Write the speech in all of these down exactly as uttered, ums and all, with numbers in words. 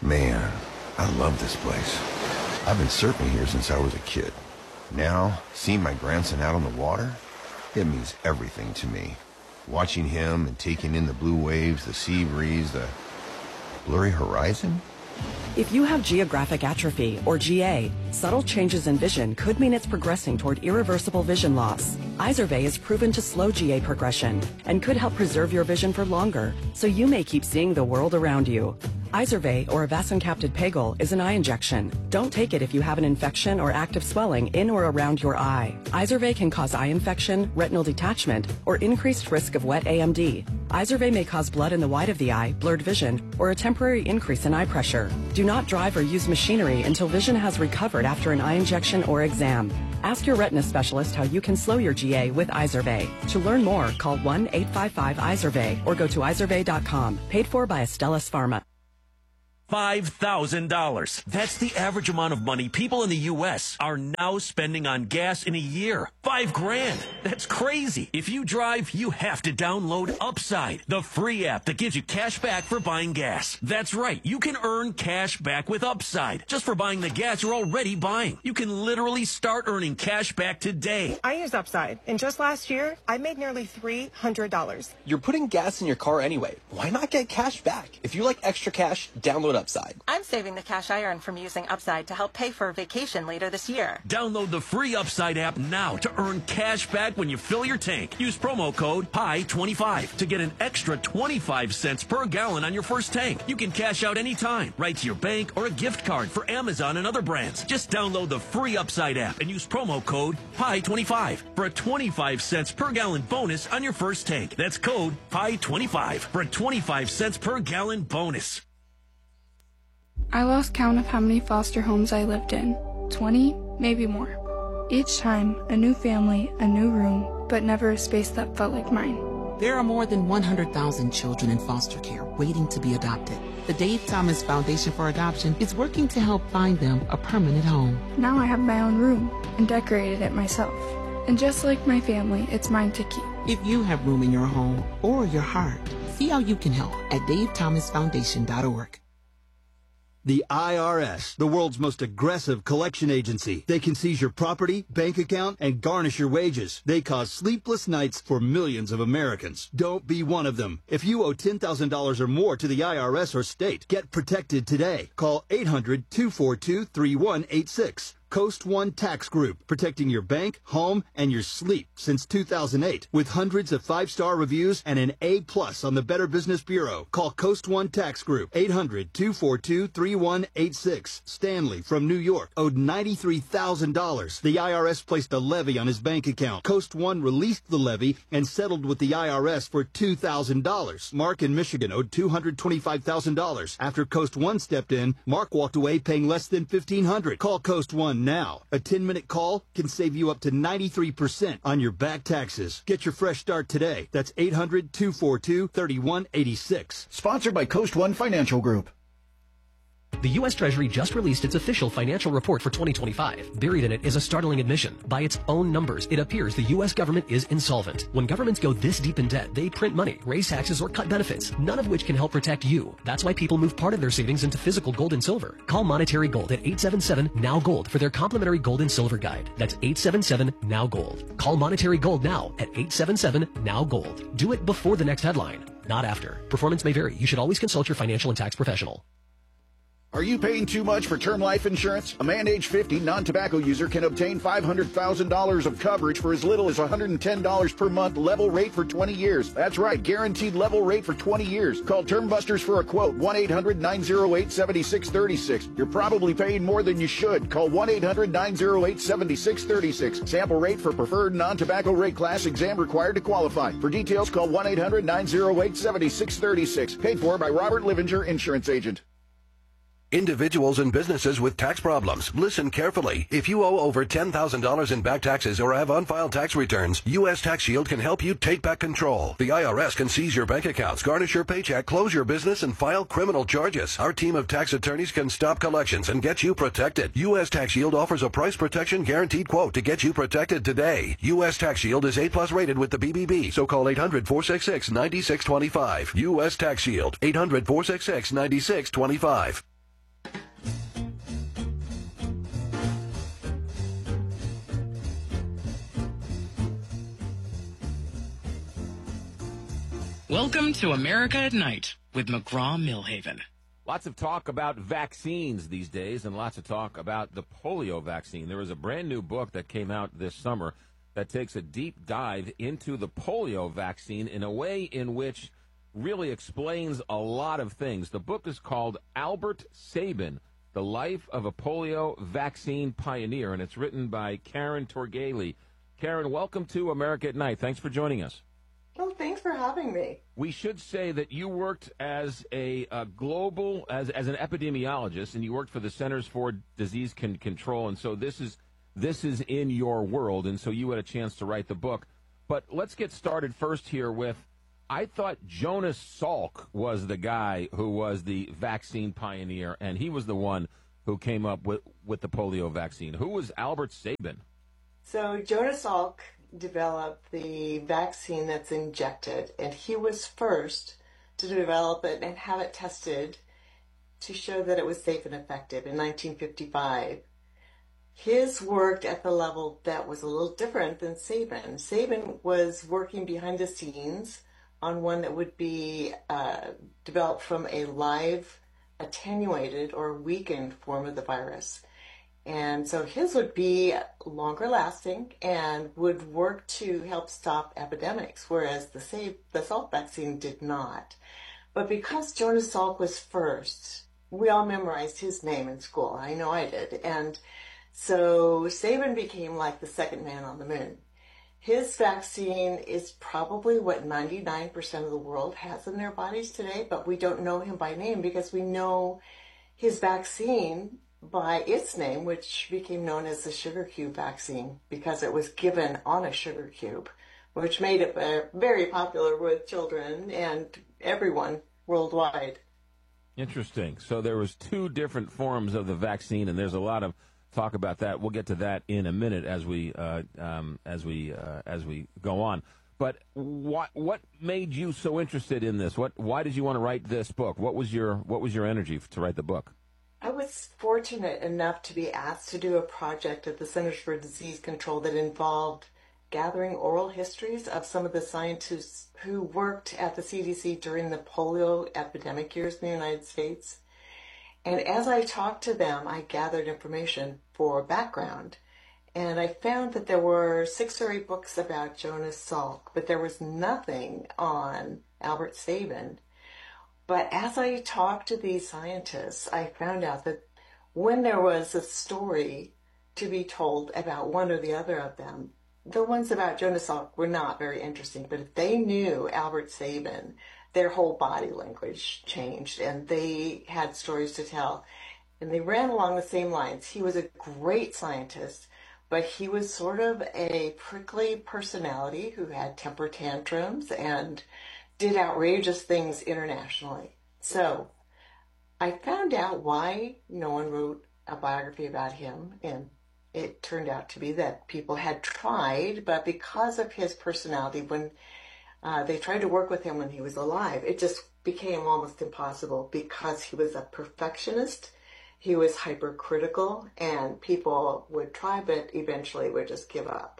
Man, I love this place. I've been surfing here since I was a kid. Now, seeing my grandson out on the water, it means everything to me. Watching him and taking in the blue waves, the sea breeze, the blurry horizon. If you have geographic atrophy, or G A, subtle changes in vision could mean it's progressing toward irreversible vision loss. Izervay is proven to slow G A progression and could help preserve your vision for longer, so you may keep seeing the world around you. Izervay, or avacincaptad pegol, is an eye injection. Don't take it if you have an infection or active swelling in or around your eye. Izervay can cause eye infection, retinal detachment, or increased risk of wet A M D. Izervay may cause blood in the white of the eye, blurred vision, or a temporary increase in eye pressure. Do not drive or use machinery until vision has recovered after an eye injection or exam. Ask your retina specialist how you can slow your G A with Izervay. To learn more, call one eight five five Izervay or go to izervay dot com. Paid for by Astellas Pharma. five thousand dollars. That's the average amount of money people in the U S are now spending on gas in a year. Five grand. That's crazy. If you drive, you have to download Upside, the free app that gives you cash back for buying gas. That's right. You can earn cash back with Upside just for buying the gas you're already buying. You can literally start earning cash back today. I use Upside, and just last year, I made nearly three hundred dollars. You're putting gas in your car anyway. Why not get cash back? If you like extra cash, download Upside. I'm saving the cash I earn from using Upside to help pay for a vacation later this year. Download the free Upside app now to earn cash back when you fill your tank. Use promo code P I twenty-five to get an extra twenty-five cents per gallon on your first tank. You can cash out anytime, right to your bank or a gift card for Amazon and other brands. Just download the free Upside app and use promo code P I twenty-five for a twenty-five cents per gallon bonus on your first tank. That's code P I twenty-five for a twenty-five cents per gallon bonus. I lost count of how many foster homes I lived in. twenty, maybe more. Each time, a new family, a new room, but never a space that felt like mine. There are more than one hundred thousand children in foster care waiting to be adopted. The Dave Thomas Foundation for Adoption is working to help find them a permanent home. Now I have my own room and decorated it myself. And just like my family, it's mine to keep. If you have room in your home or your heart, see how you can help at dave thomas foundation dot org. The I R S, the world's most aggressive collection agency. They can seize your property, bank account, and garnish your wages. They cause sleepless nights for millions of Americans. Don't be one of them. If you owe ten thousand dollars or more to the I R S or state, get protected today. Call eight hundred, two four two, three one eight six. Coast One Tax Group, protecting your bank, home, and your sleep since two thousand eight. With hundreds of five-star reviews and an A plus on the Better Business Bureau. Call Coast One Tax Group, eight hundred, two four two, three one eight six. Stanley from New York owed ninety-three thousand dollars. The I R S placed a levy on his bank account. Coast One released the levy and settled with the I R S for two thousand dollars. Mark in Michigan owed two hundred twenty-five thousand dollars. After Coast One stepped in, Mark walked away paying less than fifteen hundred dollars. Call Coast One now. A ten-minute call can save you up to ninety-three percent on your back taxes. Get your fresh start today. That's eight hundred, two four two, three one eight six. Sponsored by Coast One Financial Group. The U S Treasury just released its official financial report for twenty twenty-five. Buried in it is a startling admission. By its own numbers, it appears the U S government is insolvent. When governments go this deep in debt, they print money, raise taxes, or cut benefits, none of which can help protect you. That's why people move part of their savings into physical gold and silver. Call Monetary Gold at eight seven seven, N O W Gold for their complimentary gold and silver guide. That's eight seven seven, N O W Gold. Call Monetary Gold now at eight seven seven, N O W Gold. Do it before the next headline, not after. Performance may vary. You should always consult your financial and tax professional. Are you paying too much for term life insurance? A man age fifty, non-tobacco user can obtain five hundred thousand dollars of coverage for as little as one hundred ten dollars per month, level rate for twenty years. That's right, guaranteed level rate for twenty years. Call Term Busters for a quote, one eight hundred, nine oh eight, seven six three six. You're probably paying more than you should. Call one eight hundred, nine oh eight, seven six three six. Sample rate for preferred non-tobacco rate class, exam required to qualify. For details, call one eight hundred, nine oh eight, seven six three six. Paid for by Robert Livinger, Insurance Agent. Individuals and businesses with tax problems, listen carefully. If you owe over ten thousand dollars in back taxes or have unfiled tax returns, U S Tax Shield can help you take back control. The I R S can seize your bank accounts, garnish your paycheck, close your business, and file criminal charges. Our team of tax attorneys can stop collections and get you protected. U S Tax Shield offers a price protection guaranteed quote to get you protected today. U S Tax Shield is A plus rated with the B B B, so call eight hundred, four six six, nine six two five. U S Tax Shield, eight hundred, four six six, nine six two five. Welcome to America at Night with McGraw-Millhaven. Lots of talk about vaccines these days and lots of talk about the polio vaccine. There is a brand new book that came out this summer that takes a deep dive into the polio vaccine in a way in which really explains a lot of things. The book is called Albert Sabin, The Life of a Polio Vaccine Pioneer, and it's written by Karen Torghele. Karen, welcome to America at Night. Thanks for joining us. Well, thanks for having me. We should say that you worked as a, a global, as, as an epidemiologist, and you worked for the Centers for Disease Con- Control, and so this is this is in your world, and so you had a chance to write the book. But let's get started first here with, I thought Jonas Salk was the guy who was the vaccine pioneer, and he was the one who came up with, with the polio vaccine. Who was Albert Sabin? So Jonas Salk developed the vaccine that's injected, and he was first to develop it and have it tested to show that it was safe and effective in nineteen fifty-five. His worked at the level that was a little different than Sabin. Sabin was working behind the scenes on one that would be uh, developed from a live, attenuated, or weakened form of the virus. And so his would be longer lasting and would work to help stop epidemics, whereas the, Save, the Salk vaccine did not. But because Jonas Salk was first, we all memorized his name in school. I know I did. And so Sabin became like the second man on the moon. His vaccine is probably what ninety-nine percent of the world has in their bodies today, but we don't know him by name because we know his vaccine by its name, which became known as the sugar cube vaccine because it was given on a sugar cube, which made it very popular with children and everyone worldwide. Interesting. So there was two different forms of the vaccine, and there's a lot of talk about that. We'll get to that in a minute as we uh, um, as we uh, as we go on. But what what made you so interested in this? What why did you want to write this book? What was your what was your energy to write the book? I was fortunate enough to be asked to do a project at the Centers for Disease Control that involved gathering oral histories of some of the scientists who worked at the C D C during the polio epidemic years in the United States. And as I talked to them, I gathered information for background. And I found that there were six or eight books about Jonas Salk, but there was nothing on Albert Sabin. But as I talked to these scientists, I found out that when there was a story to be told about one or the other of them, the ones about Jonas Salk were not very interesting. But if they knew Albert Sabin, their whole body language changed, and they had stories to tell. And they ran along the same lines. He was a great scientist, but he was sort of a prickly personality who had temper tantrums and did outrageous things internationally. So I found out why no one wrote a biography about him, and it turned out to be that people had tried, but because of his personality, when uh, they tried to work with him when he was alive, it just became almost impossible because he was a perfectionist, he was hypercritical, and people would try, but eventually would just give up.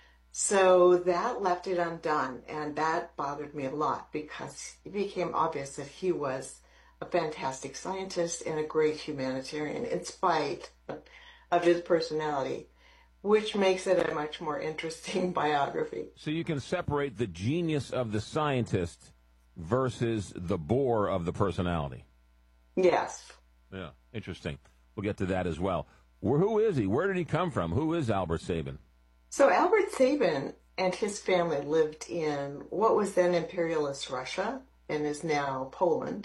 So that left it undone, and that bothered me a lot because it became obvious that he was a fantastic scientist and a great humanitarian in spite of his personality, which makes it a much more interesting biography. So you can separate the genius of the scientist versus the bore of the personality. Yes. Yeah, interesting. We'll get to that as well. Who is he? Where did he come from? Who is Albert Sabin? So Albert Sabin and his family lived in what was then imperialist Russia and is now Poland.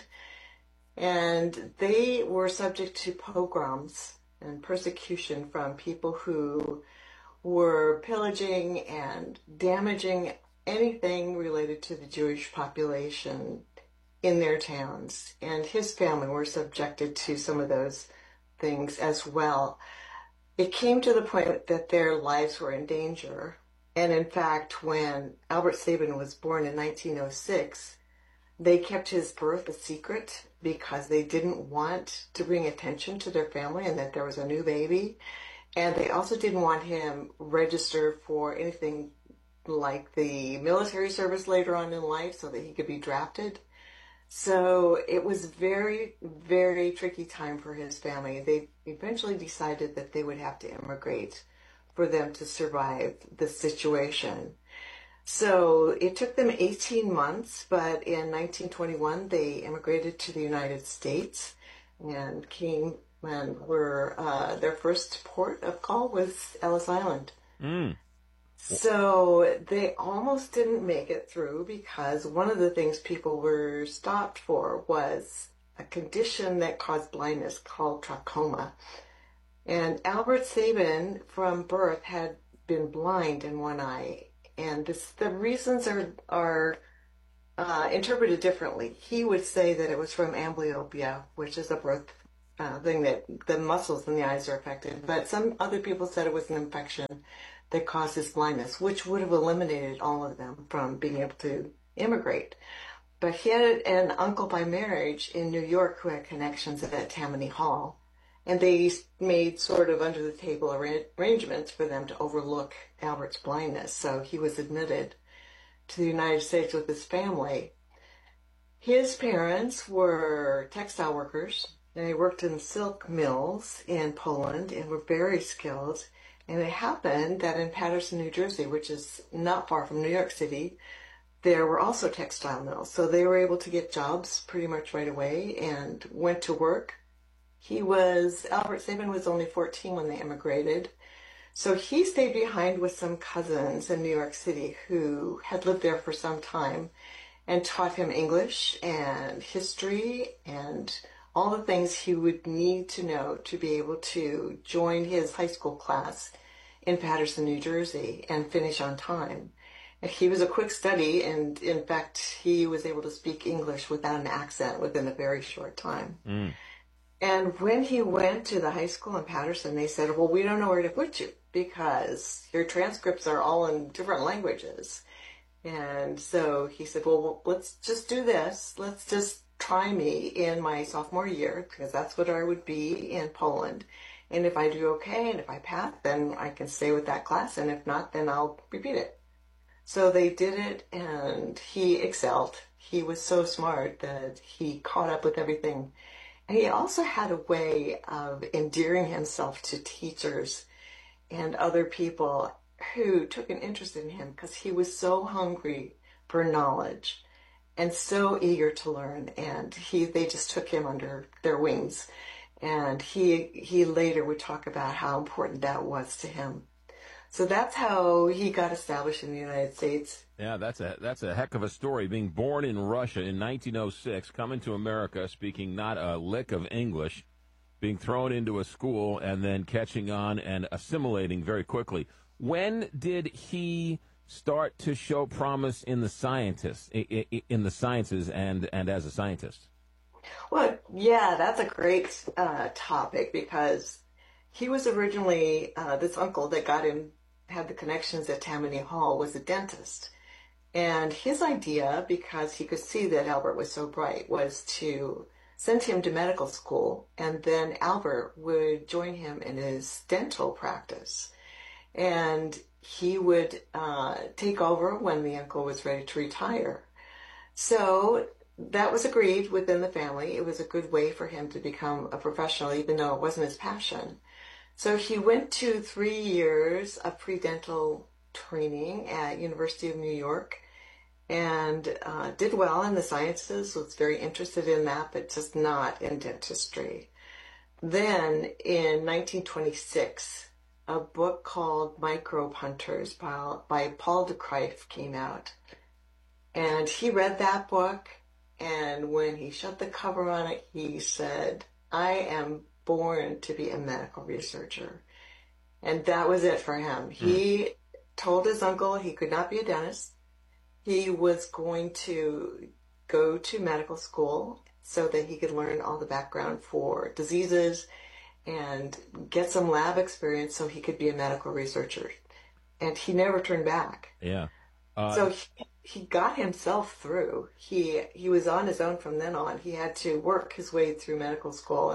And they were subject to pogroms and persecution from people who were pillaging and damaging anything related to the Jewish population in their towns. And his family were subjected to some of those things as well. It came to the point that their lives were in danger. And in fact, when Albert Sabin was born in nineteen oh six, they kept his birth a secret because they didn't want to bring attention to their family and that there was a new baby. And they also didn't want him registered for anything like the military service later on in life so that he could be drafted. So it was very, very tricky time for his family. They eventually decided that they would have to immigrate for them to survive the situation. So it took them eighteen months, but in nineteen twenty-one, they immigrated to the United States and came and were, uh, their first port of call was Ellis Island. Mm. So they almost didn't make it through because one of the things people were stopped for was a condition that caused blindness called trachoma. And Albert Sabin, from birth, had been blind in one eye. And this, the reasons are, are uh, interpreted differently. He would say that it was from amblyopia, which is a birth uh, thing that the muscles in the eyes are affected. But some other people said it was an infection that caused his blindness, which would have eliminated all of them from being able to immigrate. But he had an uncle by marriage in New York who had connections at Tammany Hall, and they made sort of under the table arrangements for them to overlook Albert's blindness. So he was admitted to the United States with his family. His parents were textile workers. They worked in silk mills in Poland and were very skilled. And it happened that in Paterson, New Jersey, which is not far from New York City, there were also textile mills. So they were able to get jobs pretty much right away and went to work. He was, Albert Sabin was only fourteen when they immigrated. So he stayed behind with some cousins in New York City who had lived there for some time and taught him English and history and all the things he would need to know to be able to join his high school class in Paterson, New Jersey, and finish on time. And he was a quick study, and in fact, he was able to speak English without an accent within a very short time. Mm. And when he went to the high school in Paterson, they said, well, we don't know where to put you because your transcripts are all in different languages. And so he said, well, let's just do this. Let's just try me in my sophomore year, because that's what I would be in Poland. And if I do okay, and if I pass, then I can stay with that class. And if not, then I'll repeat it. So they did it, and he excelled. He was so smart that he caught up with everything. And he also had a way of endearing himself to teachers and other people who took an interest in him because he was so hungry for knowledge and so eager to learn, and he they just took him under their wings. And he he later would talk about how important that was to him. So that's how he got established in the United States. Yeah, that's a that's a heck of a story. Being born in Russia in nineteen oh six, coming to America, speaking not a lick of English, being thrown into a school, and then catching on and assimilating very quickly. When did he start to show promise in the scientists, in the sciences, and and as a scientist? Well, yeah, that's a great uh, topic because he was originally uh, this uncle that got him had the connections at Tammany Hall was a dentist, and his idea, because he could see that Albert was so bright, was to send him to medical school, and then Albert would join him in his dental practice, and he would uh, take over when the uncle was ready to retire. So that was agreed within the family. It was a good way for him to become a professional, even though it wasn't his passion. So he went to three years of pre-dental training at University of New York and uh, did well in the sciences, was very interested in that, but just not in dentistry. Then in nineteen twenty-six, a book called Microbe Hunters by, by Paul de Kruif came out. And he read that book, and when he shut the cover on it, he said, I am born to be a medical researcher. And that was it for him. Mm. He told his uncle he could not be a dentist. He was going to go to medical school so that he could learn all the background for diseases and get some lab experience so he could be a medical researcher. And he never turned back. Yeah. Uh, so he, he got himself through. He he was on his own from then on. He had to work his way through medical school and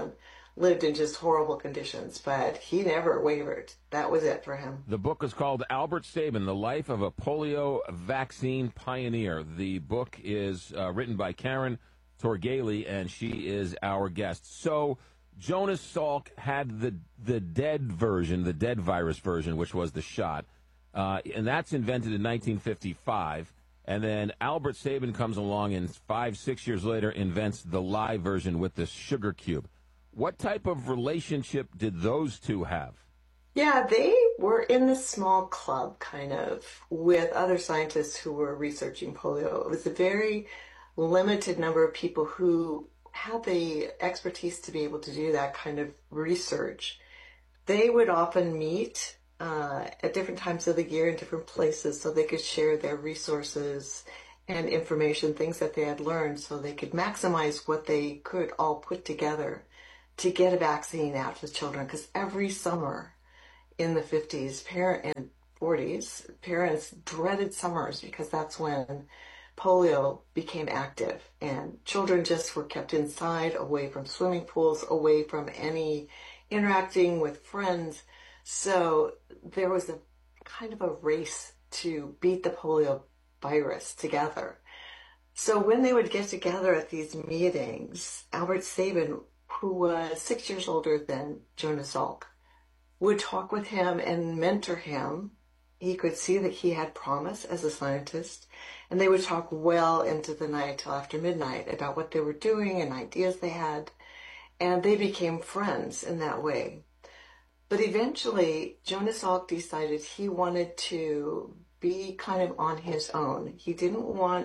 lived in just horrible conditions, but he never wavered. That was it for him. The book is called Albert Sabin, The Life of a Polio Vaccine Pioneer. The book is uh, written by Karen Torghele, and she is our guest. So Jonas Salk had the the dead version, the dead virus version, which was the shot, uh, and that's invented in nineteen fifty-five. And then Albert Sabin comes along and five, six years later invents the live version with the sugar cube. What type of relationship did those two have? Yeah, they were in this small club, kind of, with other scientists who were researching polio. It was a very limited number of people who had the expertise to be able to do that kind of research. They would often meet uh, at different times of the year in different places so they could share their resources and information, things that they had learned, so they could maximize what they could all put together to get a vaccine out to children. Because every summer in the fifties parent and forties, parents dreaded summers because that's when polio became active, and children just were kept inside, away from swimming pools, away from any interacting with friends. So there was a kind of a race to beat the polio virus together. So when they would get together at these meetings, Albert Sabin, who was six years older than Jonas Salk, would talk with him and mentor him. He could see that he had promise as a scientist, and they would talk well into the night till after midnight about what they were doing and ideas they had, and they became friends in that way. But eventually, Jonas Salk decided he wanted to be kind of on his own. He didn't want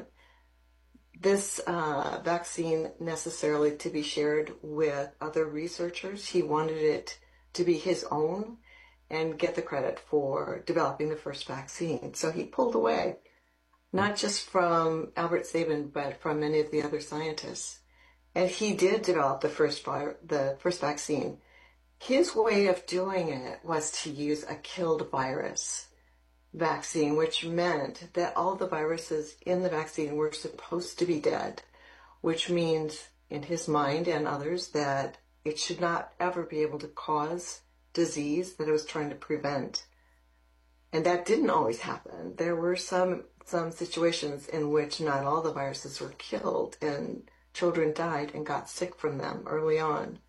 this uh, vaccine necessarily to be shared with other researchers. He wanted it to be his own and get the credit for developing the first vaccine. So he pulled away, not just from Albert Sabin, but from many of the other scientists. And he did develop the first vi- the first vaccine. His way of doing it was to use a killed virus vaccine, which meant that all the viruses in the vaccine were supposed to be dead, which means, in his mind and others, that it should not ever be able to cause disease that it was trying to prevent. And that didn't always happen. There were some some situations in which not all the viruses were killed and children died and got sick from them early on.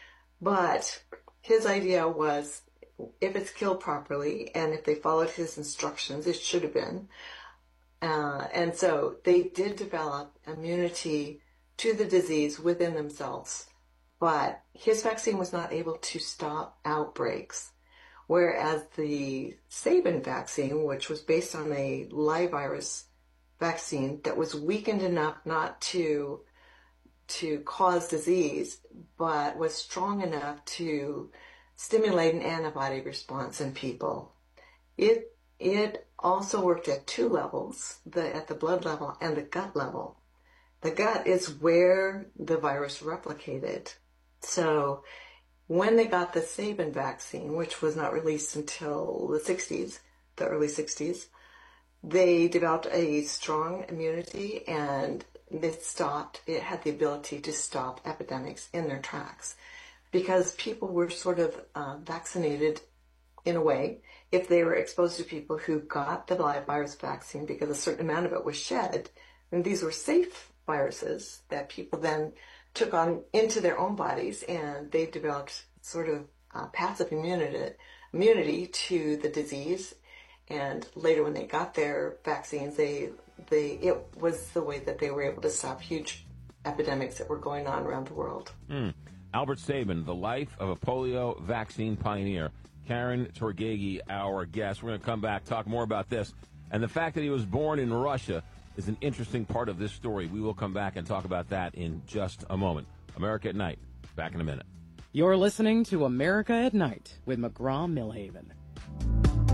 But his idea was, if it's killed properly and if they followed his instructions, it should have been. Uh, and so they did develop immunity to the disease within themselves. But his vaccine was not able to stop outbreaks, whereas the Sabin vaccine, which was based on a live virus vaccine that was weakened enough not to to cause disease, but was strong enough to stimulate an antibody response in people. It it also worked at two levels, the at the blood level and the gut level. The gut is where the virus replicated. So when they got the Sabin vaccine, which was not released until the sixties, the early sixties, they developed a strong immunity, and it stopped, it had the ability to stop epidemics in their tracks, because people were sort of uh, vaccinated in a way if they were exposed to people who got the live virus vaccine, because a certain amount of it was shed, and these were safe viruses that people then took on into their own bodies, and they developed sort of uh, passive immunity, immunity to the disease. And later, when they got their vaccines, they they it was the way that they were able to stop huge epidemics that were going on around the world. Mm. Albert Sabin, The Life of a Polio Vaccine Pioneer. Karen Torghele, our guest. We're going to come back, talk more about this. And the fact that he was born in Russia is an interesting part of this story. We will come back and talk about that in just a moment. America at Night. Back in a minute. You're listening to America at Night with McGraw-Milhaven.